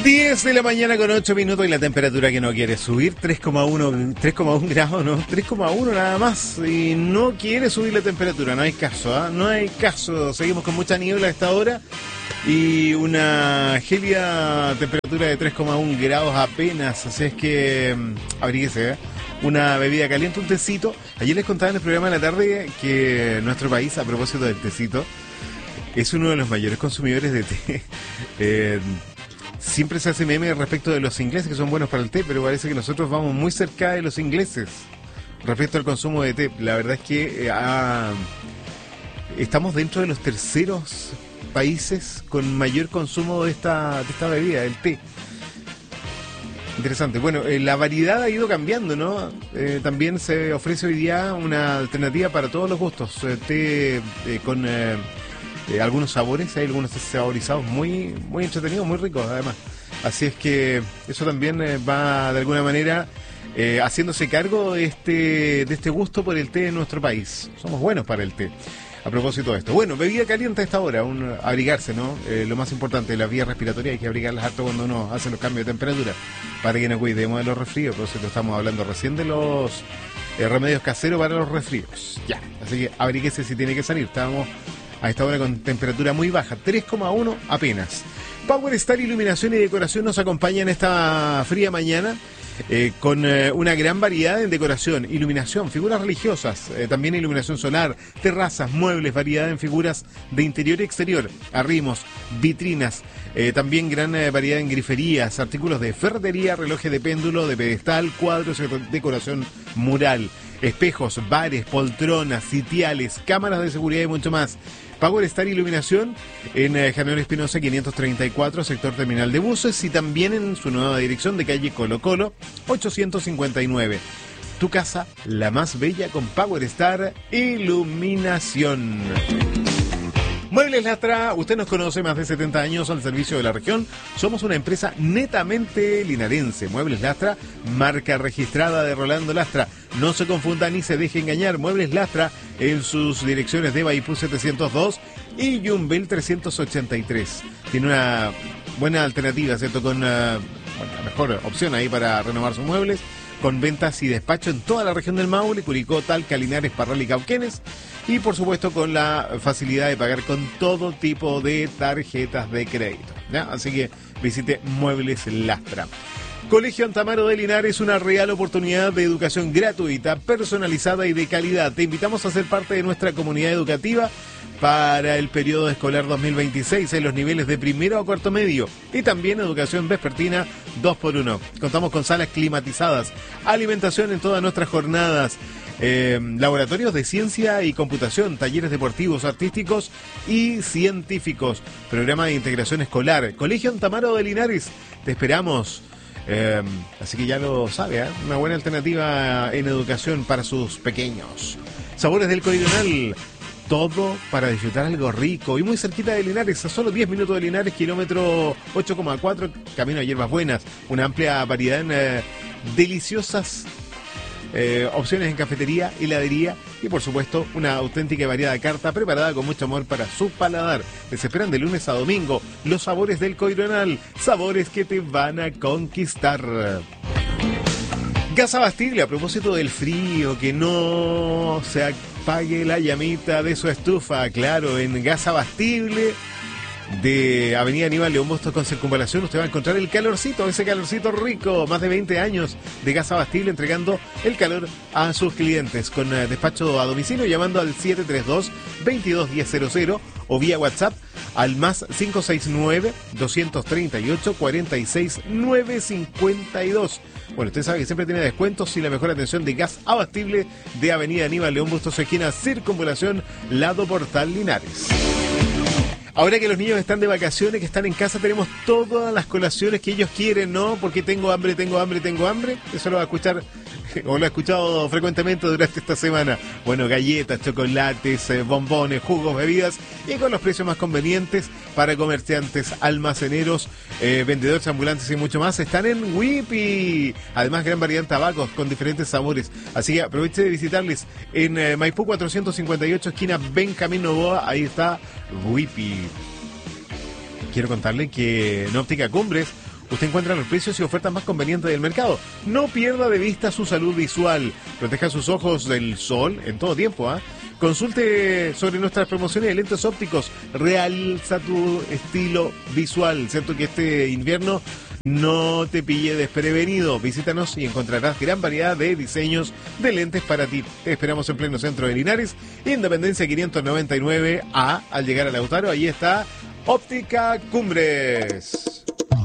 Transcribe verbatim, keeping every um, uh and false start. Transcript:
diez de la mañana con ocho minutos y la temperatura que no quiere subir, tres coma uno grados, no, tres coma uno nada más. Y no quiere subir la temperatura, no hay caso, ¿eh? No hay caso. Seguimos con mucha niebla a esta hora y una gélida temperatura de tres coma uno grados apenas. Así es que abríguese, ¿eh? Una bebida caliente, un tecito. Ayer les contaba en el programa de la tarde que nuestro país, a propósito del tecito, es uno de los mayores consumidores de té. eh, Siempre se hace meme respecto de los ingleses que son buenos para el té, pero parece que nosotros vamos muy cerca de los ingleses respecto al consumo de té. La verdad es que eh, ah, estamos dentro de los terceros países con mayor consumo de esta, de esta bebida, del té. Interesante. Bueno, eh, la variedad ha ido cambiando, ¿no? Eh, también se ofrece hoy día una alternativa para todos los gustos. Eh, té eh, con... Eh, Eh, algunos sabores, hay algunos saborizados muy muy entretenidos, muy ricos además. Así es que eso también eh, va de alguna manera eh, haciéndose cargo de este, de este gusto por el té en nuestro país. Somos buenos para el té. A propósito de esto. Bueno, bebida caliente a esta hora, un, abrigarse, ¿no? Eh, lo más importante, las vías respiratorias hay que abrigarlas harto cuando uno hace los cambios de temperatura para que nos cuidemos de los resfríos. Por eso estamos hablando recién de los eh, remedios caseros para los resfríos. Ya, así que abríguese si tiene que salir. Estamos a esta hora con temperatura muy baja, tres coma uno apenas. Power Star Iluminación y Decoración nos acompaña en esta fría mañana eh, con eh, una gran variedad en decoración, iluminación, figuras religiosas, eh, también iluminación solar, terrazas, muebles, variedad en figuras de interior y exterior, arrimos, vitrinas, eh, también gran eh, variedad en griferías, artículos de ferretería, relojes de péndulo, de pedestal, cuadros y decoración mural, espejos, bares, poltronas, sitiales, cámaras de seguridad y mucho más. Power Star Iluminación en eh, General Espinosa quinientos treinta y cuatro, sector terminal de buses, y también en su nueva dirección de calle Colo Colo ochocientos cincuenta y nueve. Tu casa, la más bella con Power Star Iluminación. Muebles Lastra, usted nos conoce, más de setenta años al servicio de la región. Somos una empresa netamente linarense. Muebles Lastra, marca registrada de Rolando Lastra. No se confunda ni se deje engañar. Muebles Lastra en sus direcciones de Maipú setecientos dos y Yumbel trescientos ochenta y tres. Tiene una buena alternativa, ¿cierto? Con uh, bueno, la mejor opción ahí para renovar sus muebles, con ventas y despacho en toda la región del Maule, Curicó, Talca, Linares, Parral y Cauquenes. Y por supuesto con la facilidad de pagar con todo tipo de tarjetas de crédito, ¿ya? Así que visite Muebles Lastra. Colegio Antamaro de Linares, una real oportunidad de educación gratuita, personalizada y de calidad. Te invitamos a ser parte de nuestra comunidad educativa para el periodo escolar dos mil veintiséis en los niveles de primero a cuarto medio y también educación vespertina dos por uno. Contamos con salas climatizadas, alimentación en todas nuestras jornadas, eh, laboratorios de ciencia y computación, talleres deportivos, artísticos y científicos, programa de integración escolar. Colegio Antamaro de Linares, te esperamos. Eh, así que ya lo sabe, ¿eh? Una buena alternativa en educación para sus pequeños. Sabores del Coridonal, todo para disfrutar algo rico y muy cerquita de Linares, a solo diez minutos de Linares, kilómetro ocho coma cuatro, camino a Hierbas Buenas. Una amplia variedad en eh, deliciosas eh, opciones en cafetería, heladería y por supuesto una auténtica y variada carta preparada con mucho amor para su paladar. Les esperan de lunes a domingo los sabores del Coironal, sabores que te van a conquistar. Gas Abastible, a propósito del frío, que no se apague la llamita de su estufa, claro, en Gas Abastible de Avenida Aníbal León Bustos con Circunvalación usted va a encontrar el calorcito, ese calorcito rico, más de veinte años de Gas Abastible entregando el calor a sus clientes con eh, despacho a domicilio llamando al siete tres dos, veintidós diez cero cero o vía WhatsApp al más cinco seis nueve, doscientos treinta y ocho, cuarenta y seis, novecientos cincuenta y dos. Bueno, usted sabe que siempre tiene descuentos y la mejor atención de Gas Abastible de Avenida Aníbal León Bustos, esquina Circunvalación, lado Portal Linares. Ahora que los niños están de vacaciones, que están en casa, tenemos todas las colaciones que ellos quieren, ¿no? Porque tengo hambre, tengo hambre, tengo hambre. Eso lo va a escuchar, o lo he escuchado frecuentemente durante esta semana. Bueno, galletas, chocolates, eh, bombones, jugos, bebidas, y con los precios más convenientes para comerciantes, almaceneros, eh, vendedores ambulantes y mucho más. Están en Whippy. Además, gran variedad de tabacos con diferentes sabores. Así que aproveche de visitarles en eh, Maipú cuatrocientos cincuenta y ocho, esquina Benjamín Novoa. Ahí está Whippy. Quiero contarle que en Óptica Cumbres, usted encuentra los precios y ofertas más convenientes del mercado. No pierda de vista su salud visual. Proteja sus ojos del sol en todo tiempo, ¿ah? ¿eh? Consulte sobre nuestras promociones de lentes ópticos. Realza tu estilo visual. Cierto que este invierno no te pille desprevenido. Visítanos y encontrarás gran variedad de diseños de lentes para ti. Te esperamos en pleno centro de Linares, Independencia quinientos noventa y nueve A. Al llegar a Lautaro, ahí está Óptica Cumbres.